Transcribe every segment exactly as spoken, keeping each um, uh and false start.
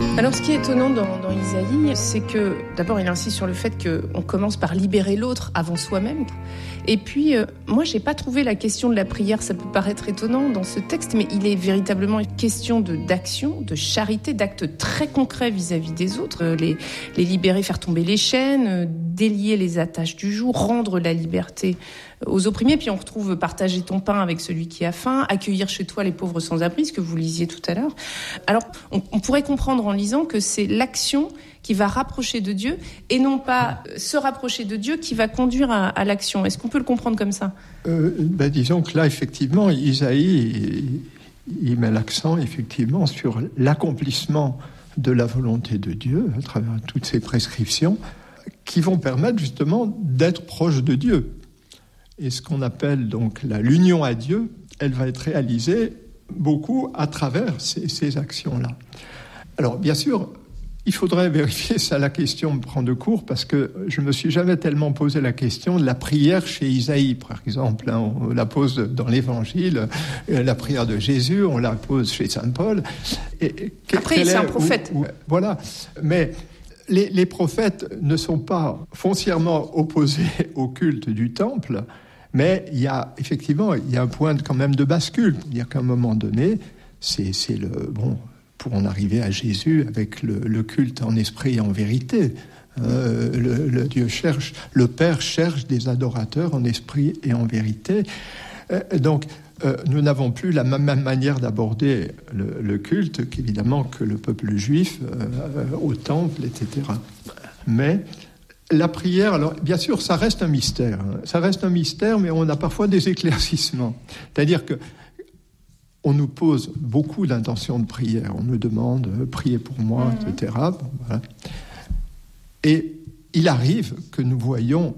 Alors, ce qui est étonnant dans, dans Isaïe, c'est que, d'abord, il insiste sur le fait qu'on commence par libérer l'autre avant soi-même. Et puis, euh, moi, j'ai pas trouvé la question de la prière, ça peut paraître étonnant dans ce texte, mais il est véritablement une question de, d'action, de charité, d'actes très concrets vis-à-vis des autres. Euh, les, les libérer, faire tomber les chaînes, euh, délier les attaches du joug, rendre la liberté aux opprimés. Puis on retrouve partager ton pain avec celui qui a faim, accueillir chez toi les pauvres sans-abri, ce que vous lisiez tout à l'heure. Alors, on, on pourrait comprendre en lisant que c'est l'action qui va rapprocher de Dieu et non pas se rapprocher de Dieu qui va conduire à, à l'action. Est-ce qu'on peut le comprendre comme ça ? euh, ben Disons que là, effectivement, Isaïe, il, il met l'accent effectivement sur l'accomplissement de la volonté de Dieu à travers toutes ces prescriptions qui vont permettre justement d'être proche de Dieu. Et ce qu'on appelle donc la, l'union à Dieu, elle va être réalisée beaucoup à travers ces, ces actions-là. Alors, bien sûr, il faudrait vérifier ça, la question me prend de court, parce que je ne me suis jamais tellement posé la question de la prière chez Isaïe, par exemple. Hein, on la pose dans l'Évangile, la prière de Jésus, on la pose chez Saint Paul. Et, Après, c'est un prophète. Où, où, voilà, mais les, les prophètes ne sont pas foncièrement opposés au culte du temple, mais il y a effectivement il y a un point de, quand même de bascule. C'est-à-dire qu'à un moment donné, c'est, c'est le... bon. pour en arriver à Jésus avec le, le culte en esprit et en vérité. Euh, le, le Dieu cherche, le Père cherche des adorateurs en esprit et en vérité. Euh, donc, euh, nous n'avons plus la même, même manière d'aborder le, le culte qu'évidemment que le peuple juif euh, au temple, et cetera. Mais la prière, alors bien sûr, ça reste un mystère. Hein. Ça reste un mystère, mais on a parfois des éclaircissements. C'est-à-dire que on nous pose beaucoup d'intentions de prière. On nous demande euh, « priez pour moi mmh. », et cetera. Bon, voilà. Et il arrive que nous voyons,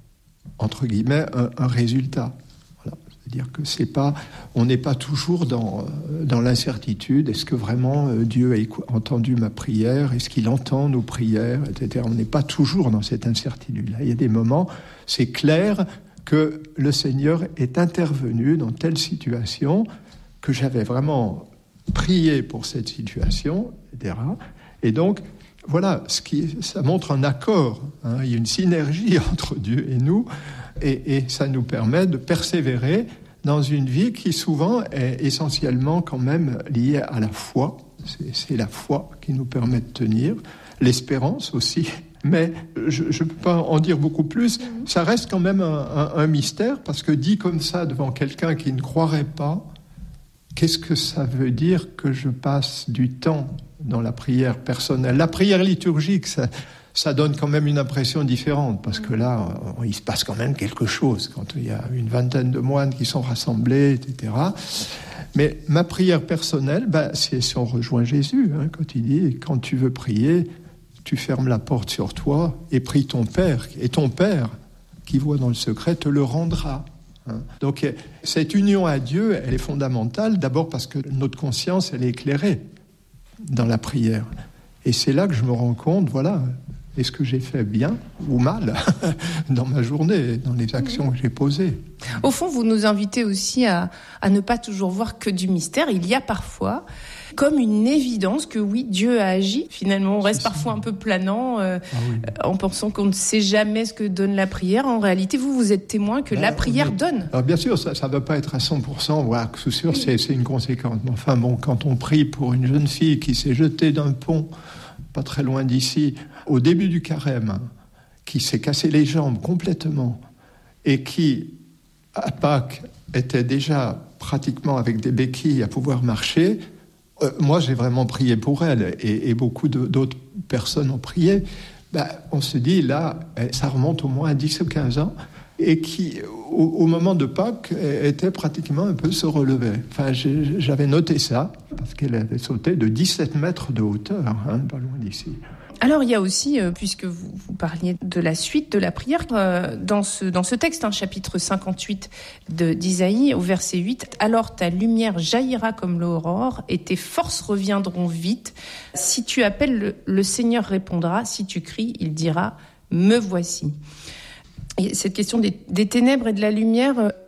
entre guillemets, un, un résultat. Voilà. C'est-à-dire que c'est pas, on n'est pas toujours dans, dans l'incertitude. Est-ce que vraiment euh, Dieu a entendu ma prière ? Est-ce qu'il entend nos prières, et cetera. On n'est pas toujours dans cette incertitude-là. Il y a des moments, c'est clair que le Seigneur est intervenu dans telle situation que j'avais vraiment prié pour cette situation, et cetera. Et donc, voilà, ce qui, ça montre un accord. Hein, il y a une synergie entre Dieu et nous, et, et ça nous permet de persévérer dans une vie qui souvent est essentiellement quand même liée à la foi. C'est, c'est la foi qui nous permet de tenir, l'espérance aussi. Mais je ne peux pas en dire beaucoup plus. Ça reste quand même un, un, un mystère, parce que dit comme ça devant quelqu'un qui ne croirait pas, qu'est-ce que ça veut dire que je passe du temps dans la prière personnelle ? La prière liturgique, ça, ça donne quand même une impression différente, parce que là, il se passe quand même quelque chose, quand il y a une vingtaine de moines qui sont rassemblés, et cetera. Mais ma prière personnelle, bah, c'est si on rejoint Jésus, hein, quand il dit « quand tu veux prier, tu fermes la porte sur toi et prie ton Père, et ton Père, qui voit dans le secret, te le rendra ». Donc cette union à Dieu, elle est fondamentale, d'abord parce que notre conscience, elle est éclairée dans la prière. Et c'est là que je me rends compte, voilà, est-ce que j'ai fait bien ou mal dans ma journée, dans les actions que j'ai posées. Au fond, vous nous invitez aussi à, à ne pas toujours voir que du mystère. Il y a parfois comme une évidence que oui, Dieu a agi. Finalement, on reste c'est parfois ça. un peu planant euh, ah oui. en pensant qu'on ne sait jamais ce que donne la prière. En réalité, vous, vous êtes témoin que ben, la prière mais, donne. Alors bien sûr, ça ne va pas être à cent pour cent, voilà, c'est sûr, c'est, c'est une conséquence. Mais enfin, bon, quand on prie pour une jeune fille qui s'est jetée d'un pont, pas très loin d'ici, au début du carême, qui s'est cassé les jambes complètement, et qui, à Pâques, était déjà pratiquement avec des béquilles à pouvoir marcher, Euh, moi, j'ai vraiment prié pour elle, et, et beaucoup de, d'autres personnes ont prié. Ben, on se dit, là, ça remonte au moins à dix ou quinze ans, et qui, au, au moment de Pâques, était pratiquement un peu se relevait. Enfin, j'ai, j'avais noté ça, parce qu'elle avait sauté de dix-sept mètres de hauteur, hein, pas loin d'ici. Alors, il y a aussi, euh, puisque vous, vous parliez de la suite de la prière, euh, dans ce, dans ce texte, hein, chapitre cinquante-huit de, d'Isaïe, au verset huit, « Alors ta lumière jaillira comme l'aurore, et tes forces reviendront vite. Si tu appelles, le, le Seigneur répondra. Si tu cries, il dira, me voici. » Et cette question des, des ténèbres et de la lumière, euh,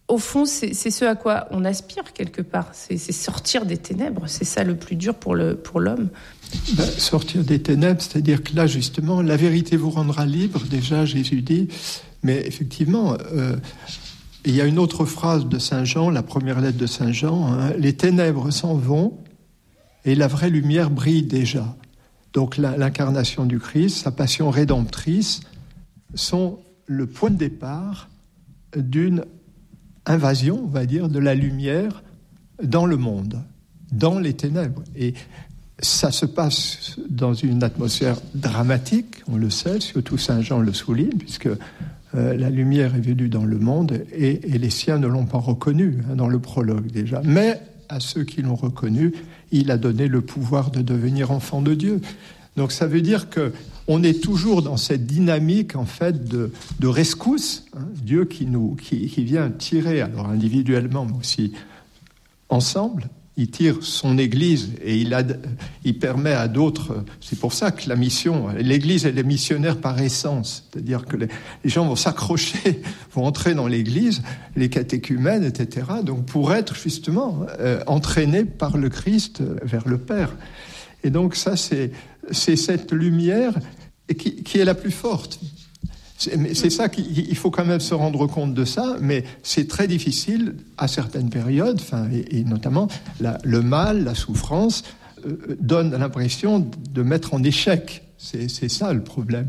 Au fond, c'est, c'est ce à quoi on aspire quelque part. C'est, c'est sortir des ténèbres. C'est ça le plus dur pour, le, pour l'homme. Ben, sortir des ténèbres, c'est-à-dire que là, justement, la vérité vous rendra libre, déjà, Jésus dit. Mais effectivement, euh, il y a une autre phrase de Saint Jean, la première lettre de Saint Jean, hein, « Les ténèbres s'en vont et la vraie lumière brille déjà ». Donc la, l'incarnation du Christ, sa passion rédemptrice, sont le point de départ d'une invasion, on va dire, de la lumière dans le monde, dans les ténèbres. Et ça se passe dans une atmosphère dramatique, on le sait, surtout Saint Jean le souligne, puisque euh, la lumière est venue dans le monde et, et les siens ne l'ont pas reconnu, hein, dans le prologue déjà. Mais à ceux qui l'ont reconnu, il a donné le pouvoir de devenir enfants de Dieu. Donc ça veut dire que on est toujours dans cette dynamique en fait de, de rescousse, hein, Dieu qui nous qui, qui vient tirer, alors individuellement mais aussi ensemble, il tire son Église et il, a, il permet à d'autres. C'est pour ça que la mission, l'Église elle est missionnaire par essence, c'est-à-dire que les, les gens vont s'accrocher, vont entrer dans l'Église, les catéchumènes, et cetera. Donc pour être justement euh, entraînés par le Christ vers le Père. Et donc ça c'est c'est cette lumière qui, qui est la plus forte. C'est, c'est ça qu'il faut quand même se rendre compte de ça, mais c'est très difficile à certaines périodes, enfin, et, et notamment la, le mal, la souffrance, euh, donne l'impression de mettre en échec. C'est, c'est ça le problème.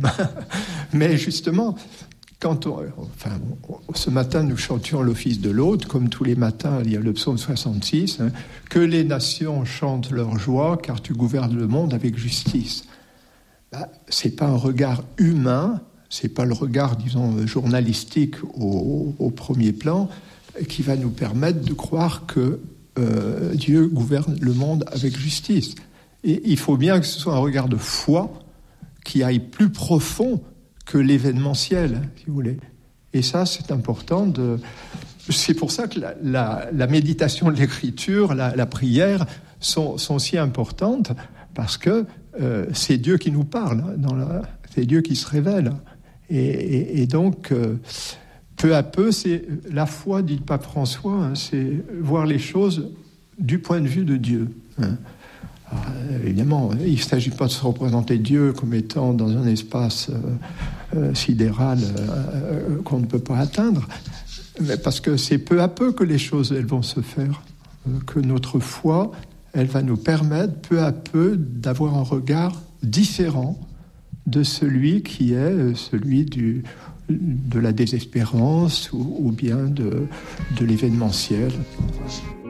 Mais justement, quand on, enfin, ce matin nous chantions l'office de l'hôte, comme tous les matins, il y a le psaume soixante-six, hein, que les nations chantent leur joie, car tu gouvernes le monde avec justice. Ben, c'est pas un regard humain. C'est pas le regard, disons, journalistique au, au premier plan qui va nous permettre de croire que euh, Dieu gouverne le monde avec justice. Et il faut bien que ce soit un regard de foi qui aille plus profond que l'événementiel, si vous voulez. Et ça, c'est important de... C'est pour ça que la, la, la méditation de l'écriture, la, la prière sont, sont si importantes, parce que euh, c'est Dieu qui nous parle, hein, dans la... c'est Dieu qui se révèle. Et, et, et donc, euh, peu à peu, c'est la foi, dit le pape François, hein, c'est voir les choses du point de vue de Dieu. Hein. Alors, évidemment, il ne s'agit pas de se représenter Dieu comme étant dans un espace euh, euh, sidéral euh, qu'on ne peut pas atteindre, mais parce que c'est peu à peu que les choses elles vont se faire, euh, que notre foi, elle va nous permettre peu à peu d'avoir un regard différent de celui qui est celui du, de la désespérance ou, ou bien de, de l'événementiel.